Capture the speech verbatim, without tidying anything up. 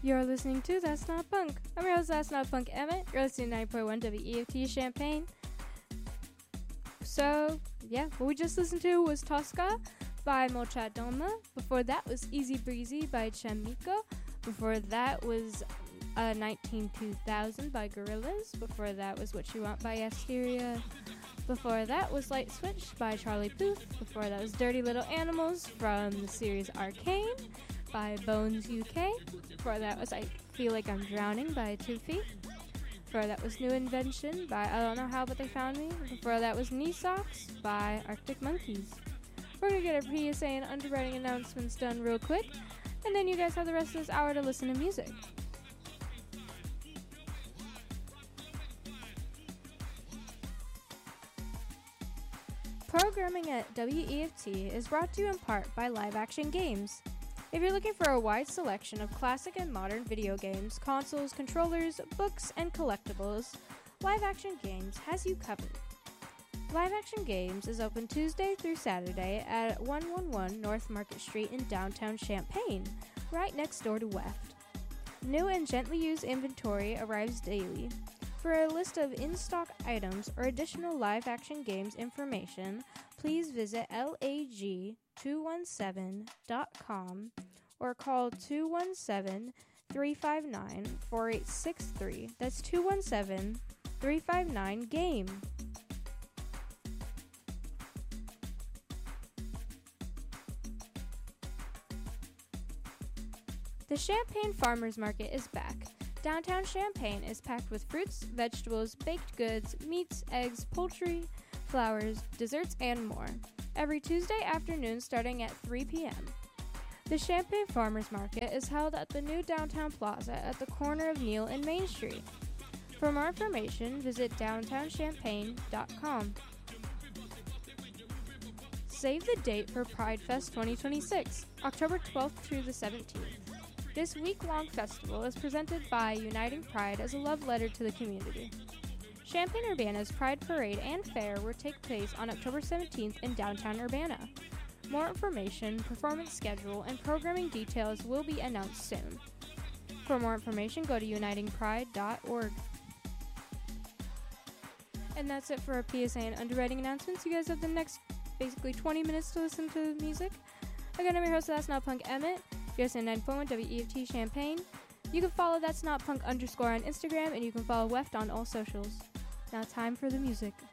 You're listening to That's Not Punk. I'm your host, That's Not Punk Emmett. You're listening to nine point one W E F T Champaign. So, yeah, what we just listened to was Tosca by Molchat Doma. Before that was Easy Breezy by Chamiko. Before that was uh, nineteen two thousand by Gorillaz. Before that was What You Want by Asteria. Before that was Light Switch by Charlie Puth. Before that was Dirty Little Animals from the series Arcane by Bones U K. Before that was I Feel Like I'm Drowning by Toofy. Before that was New Invention by I Don't Know How But They Found Me. Before that was Knee Socks by Arctic Monkeys. We're going to get our P S A and underwriting announcements done real quick, and then you guys have the rest of this hour to listen to music. Programming at W E F T is brought to you in part by Live Action Games. If you're looking for a wide selection of classic and modern video games, consoles, controllers, books, and collectibles, Live Action Games has you covered. Live Action Games is open Tuesday through Saturday at one eleven North Market Street in downtown Champaign, right next door to W E F T. New and gently used inventory arrives daily. For a list of in-stock items or additional Live Action Games information, please visit lag two one seven dot com or call two one seven, three five nine, four eight six three. That's two one seven, three five nine, GAME. The Champaign Farmers Market is back. Downtown Champaign is packed with fruits, vegetables, baked goods, meats, eggs, poultry, flowers, desserts, and more. Every Tuesday afternoon starting at three p.m. The Champaign Farmers Market is held at the new downtown plaza at the corner of Neal and Main Street. For more information, visit downtown champaign dot com. Save the date for Pride Fest twenty twenty-six, October twelfth through the seventeenth. This week-long festival is presented by Uniting Pride as a love letter to the community. Champaign-Urbana's Pride Parade and Fair will take place on October seventeenth in downtown Urbana. More information, performance schedule, and programming details will be announced soon. For more information, go to uniting pride dot org. And that's it for our P S A and underwriting announcements. You guys have the next basically twenty minutes to listen to music. Again, I'm your host, That's Not Punk Emmett. You're listening to nine point one W E F T Champaign. You can follow That's Not Punk underscore on Instagram, and you can follow W E F T on all socials. Now time for the music.